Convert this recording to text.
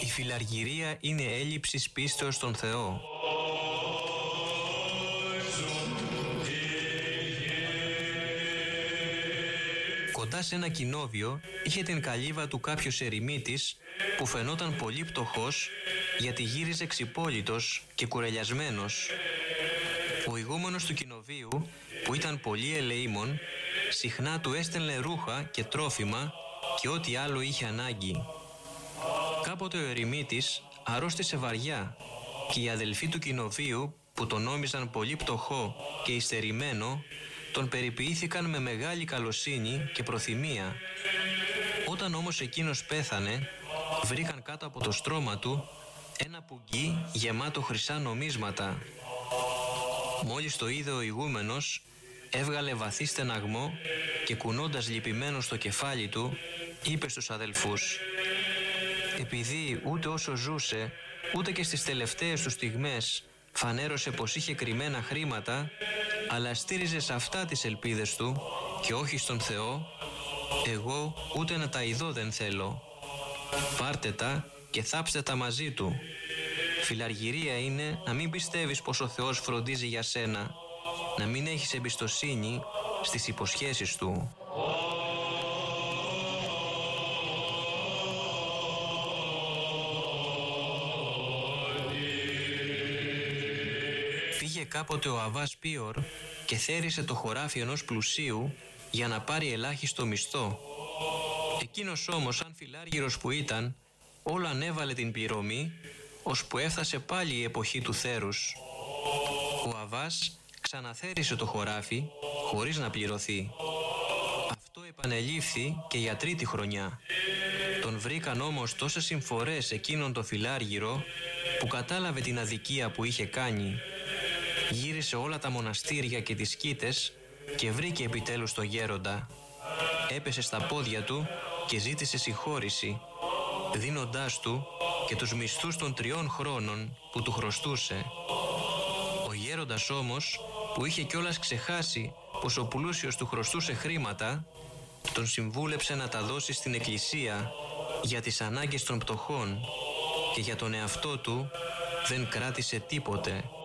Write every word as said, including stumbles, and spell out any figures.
Η φιλαργυρία είναι έλλειψης πίστεως στον Θεό. Κοντά σε ένα κοινόβιο είχε την καλύβα του κάποιος ερημίτης που φαινόταν πολύ πτωχός, γιατί γύριζε ξυπόλυτος και κουρελιασμένος. Ο ηγούμενος του κοινοβίου, που ήταν πολύ ελεήμων, συχνά του έστελνε ρούχα και τρόφιμα και ό,τι άλλο είχε ανάγκη. Κάποτε ο ερημίτης αρρώστησε βαριά και οι αδελφοί του κοινοβίου, που τον νόμιζαν πολύ πτωχό και υστερημένο, τον περιποιήθηκαν με μεγάλη καλοσύνη και προθυμία. Όταν όμως εκείνος πέθανε, βρήκαν κάτω από το στρώμα του ένα πουγγί γεμάτο χρυσά νομίσματα. Μόλις το είδε ο ηγούμενος, έβγαλε βαθύ στεναγμό και κουνώντας λυπημένος το κεφάλι του, είπε στους αδελφούς: «Επειδή ούτε όσο ζούσε, ούτε και στις τελευταίες του στιγμές φανέρωσε πως είχε κρυμμένα χρήματα, αλλά στήριζε σε αυτά τις ελπίδες του και όχι στον Θεό, εγώ ούτε να τα ειδώ δεν θέλω. Πάρτε τα και θάψτε τα μαζί του. Φιλαργυρία είναι να μην πιστεύεις πως ο Θεός φροντίζει για σένα, να μην έχεις εμπιστοσύνη στις υποσχέσεις του». Πήγε κάποτε ο Αββάς Πίωρ και θέρισε το χωράφι ενός πλουσίου για να πάρει ελάχιστο μισθό. Εκείνος όμως, σαν φιλάργυρος που ήταν, όλο ανέβαλε την πληρωμή, ώσπου έφτασε πάλι η εποχή του θέρους. Ο Αββάς ξαναθέρισε το χωράφι χωρίς να πληρωθεί. Αυτό επανελήφθη και για τρίτη χρονιά. Τον βρήκαν όμως τόσες συμφορές εκείνον το φιλάργυρο που κατάλαβε την αδικία που είχε κάνει. Γύρισε όλα τα μοναστήρια και τις σκήτες και βρήκε επιτέλους το γέροντα. Έπεσε στα πόδια του και ζήτησε συγχώρηση, δίνοντάς του και τους μισθούς των τριών χρόνων που του χρωστούσε. Ο γέροντας όμως, που είχε κιόλας ξεχάσει πως ο πλούσιος του χρωστούσε χρήματα, τον συμβούλεψε να τα δώσει στην εκκλησία για τις ανάγκες των πτωχών και για τον εαυτό του δεν κράτησε τίποτε.